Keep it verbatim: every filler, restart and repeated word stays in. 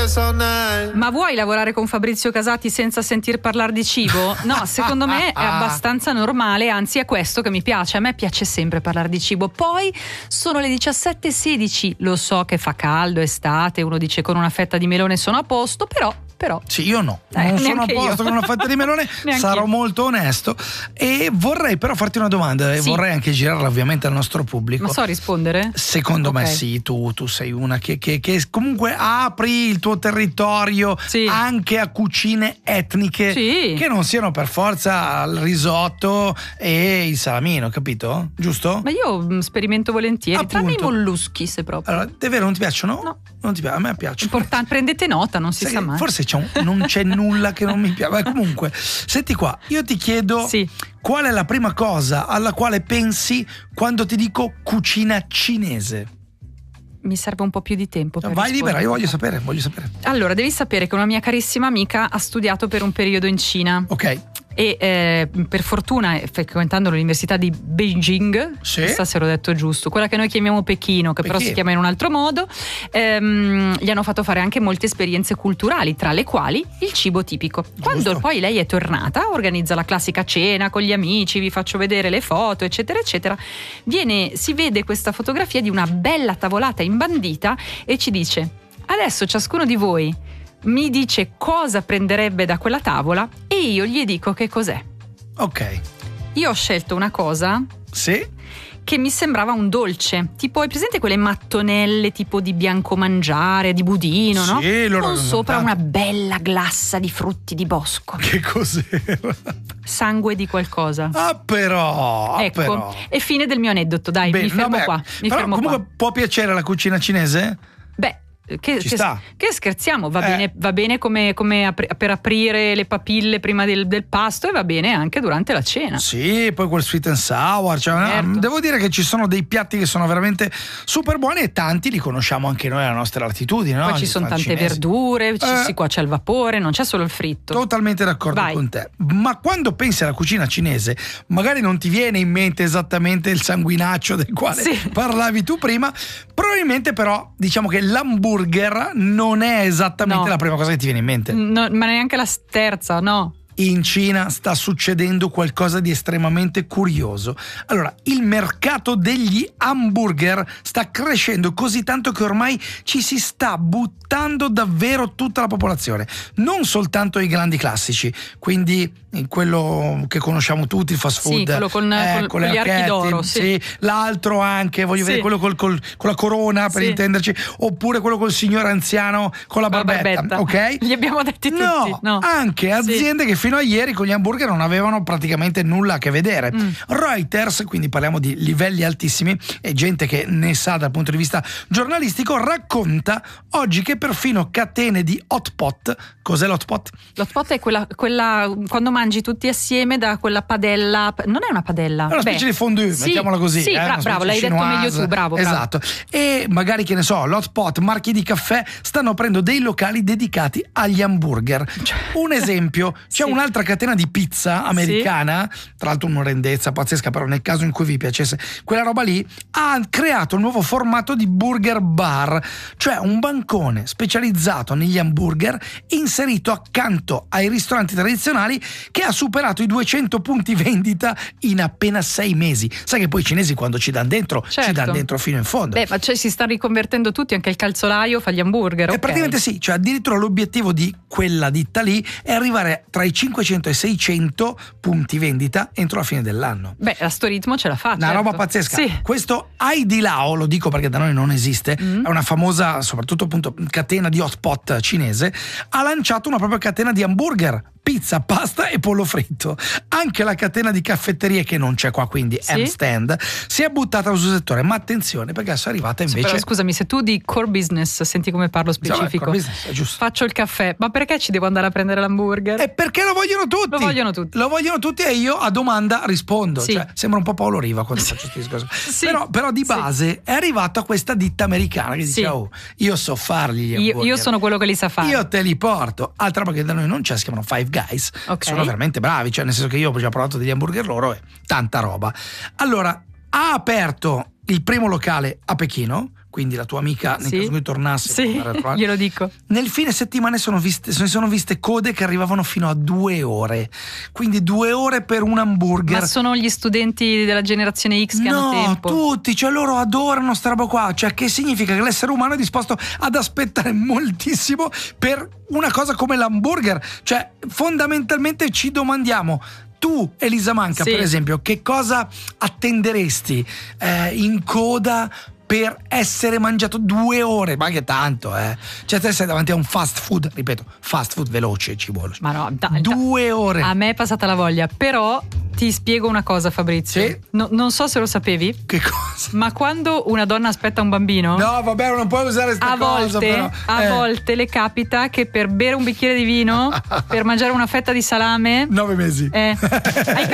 dance all night. Ma vuoi lavorare con Fabrizio Casati senza sentir parlare di cibo? No, secondo me è abbastanza normale, anzi è questo che mi piace. A me piace sempre parlare di cibo. Poi sono le diciassette e sedici, lo so che fa caldo, estate, uno dice con una fetta di melone sono a posto, però però sì, io no, eh, non sono a posto io. con una fetta di melone, sarò io. molto onesto, e vorrei però farti una domanda, e sì. vorrei anche girarla ovviamente al nostro pubblico. Ma so rispondere? Secondo okay. me sì, tu, tu sei una che, che, che comunque apri il tuo territorio sì. anche a cucine etniche sì. che non siano per forza il risotto e il salamino, capito? Giusto? Ma io sperimento volentieri, appunto. Tranne i molluschi, se proprio. Allora, davvero non ti piacciono? No. Non ti piace? A me piacciono. Importante, prendete nota, non si Sai, sa mai. Forse c'è un, non c'è nulla che non mi piace. Beh, comunque, senti qua, io ti chiedo sì. qual è la prima cosa alla quale pensi quando ti dico cucina cinese? Mi serve un po' più di tempo per Vai rispondere. libera, io voglio sapere, voglio sapere. Allora, devi sapere che una mia carissima amica ha studiato per un periodo in Cina. Ok. E eh, per fortuna, frequentando l'università di Beijing, sì. chissà se l'ho detto giusto, quella che noi chiamiamo Pechino, che Pechino. però si chiama in un altro modo, ehm, gli hanno fatto fare anche molte esperienze culturali, tra le quali il cibo tipico. Giusto. Quando poi lei è tornata, organizza la classica cena con gli amici, vi faccio vedere le foto, eccetera, eccetera. Viene, si vede questa fotografia di una bella tavolata imbandita e ci dice: adesso ciascuno di voi mi dice cosa prenderebbe da quella tavola e io gli dico che cos'è. Ok. Io ho scelto una cosa sì. che mi sembrava un dolce, tipo, hai presente quelle mattonelle tipo di biancomangiare, di budino, sì, no? loro Con sopra tanto. una bella glassa di frutti di bosco. Che cos'era? Sangue di qualcosa. Ah però, ah, ecco, però. e fine del mio aneddoto, dai, Bene, mi fermo no, beh, qua. Mi però fermo comunque qua. può piacere la cucina cinese? Beh, Che, Ci che, sta. che scherziamo, va Eh. bene, va bene come, come apri- per aprire le papille prima del, del pasto, e va bene anche durante la cena. Sì, poi quel sweet and sour, cioè, Certo. no, devo dire che ci sono dei piatti che sono veramente super buoni e tanti li conosciamo anche noi alla nostra latitudine, no? Poi ci Gli sono tante cinesi. verdure, ci Eh. si cuoce al vapore, non c'è solo il fritto. Totalmente d'accordo Vai. con te. Ma quando pensi alla cucina cinese, magari non ti viene in mente esattamente il sanguinaccio del quale Sì. parlavi tu prima. Probabilmente però diciamo che l'hamburger non è esattamente No. la prima cosa che ti viene in mente. No, ma neanche la terza, no. In Cina sta succedendo qualcosa di estremamente curioso. Allora, il mercato degli hamburger sta crescendo così tanto che ormai ci si sta buttando davvero tutta la popolazione, non soltanto i grandi classici, quindi quello che conosciamo tutti, il fast food, Sì, quello con, eh, col- con le con gli archi archetti, d'oro, sì. l'altro anche, voglio Sì. vedere quello col, col- con la corona, per Sì. intenderci, oppure quello col signore anziano con la Con la barbetta, barbetta. ok? Li abbiamo detti tutti. No, No. anche aziende che fino a ieri con gli hamburger non avevano praticamente nulla a che vedere. Mm. Reuters, quindi parliamo di livelli altissimi e gente che ne sa dal punto di vista giornalistico, racconta oggi che perfino catene di hot pot, cos'è l'hot pot? L'hot pot è quella, quella quando mangi tutti assieme da quella padella, non è una padella, È una specie Beh, di fondue, sì, mettiamola così. Sì, eh, bra- una specie bravo, l'hai detto chinoise. meglio tu, bravo, bravo. Esatto. E magari, che ne so, l'hot pot, marchi di caffè stanno aprendo dei locali dedicati agli hamburger. Un esempio, c'è Sì. un'altra catena di pizza americana, tra l'altro un'orrendezza pazzesca, però nel caso in cui vi piacesse quella roba lì, ha creato un nuovo formato di burger bar, cioè un bancone specializzato negli hamburger inserito accanto ai ristoranti tradizionali, che ha superato i duecento punti vendita in appena sei mesi. Sai che poi i cinesi quando ci danno dentro, ci Certo. danno dentro fino in fondo. Beh, ma cioè, si sta riconvertendo tutti, anche il calzolaio fa gli hamburger. E ok. praticamente sì, cioè addirittura l'obiettivo di quella ditta lì è arrivare tra i cinquecento e i seicento punti vendita entro la fine dell'anno. Beh, a sto ritmo ce la fa. Una certo. roba pazzesca. Sì. Questo Haidilao, lo dico perché da noi non esiste, Mm. è una famosa, soprattutto appunto, catena di hot pot cinese, ha lanciato una propria catena di hamburger, pizza, pasta e pollo fritto. Anche la catena di caffetterie, che non c'è qua, quindi Sì. M-Stand, si è buttata sul settore, ma attenzione perché adesso è arrivata Sì, invece... però scusami, se tu di core business, senti come parlo specifico, core business, è giusto. faccio il caffè, ma perché ci devo andare a prendere l'hamburger? E perché lo vogliono tutti? Lo vogliono tutti. Lo vogliono tutti e io a domanda rispondo. Sì. Cioè, sembra un po' Paolo Riva quando faccio questi discorsi. Sì. Però, però di Sì. base è arrivata questa ditta americana che dice: Sì. oh, io so fargli gli Io, hamburger. io sono quello che li sa fare. Io te li porto. Altra roba che da noi non c'è, si chiamano Five Guys. Ok. Sono veramente bravi, cioè nel senso che io ho già provato degli hamburger loro e tanta roba. Allora, ha aperto il primo locale a Pechino, quindi la tua amica, nel Sì. caso in cui tornasse, Sì, può andare a trovare. glielo dico. Nel fine settimana sono viste, se ne sono viste code che arrivavano fino a due ore, quindi due ore per un hamburger. Ma sono gli studenti della generazione X che hanno No, tempo. tutti, cioè loro adorano sta roba qua, cioè che significa che l'essere umano è disposto ad aspettare moltissimo per una cosa come l'hamburger, cioè fondamentalmente ci domandiamo: tu, Elisa Manca, Sì. per esempio, che cosa attenderesti eh, in coda per essere mangiato due ore? Ma che tanto, eh? Cioè te sei davanti a un fast food, ripeto, fast food veloce, ci vuole. Ma no, da- da- Due ore. a me è passata la voglia, però ti spiego una cosa, Fabrizio. Sì? No- non so se lo sapevi, Che cosa? ma quando una donna aspetta un bambino, No, vabbè, non puoi usare sta a cosa, volte, però. a Eh, volte le capita che per bere un bicchiere di vino, per mangiare una fetta di salame, Nove mesi. eh, hai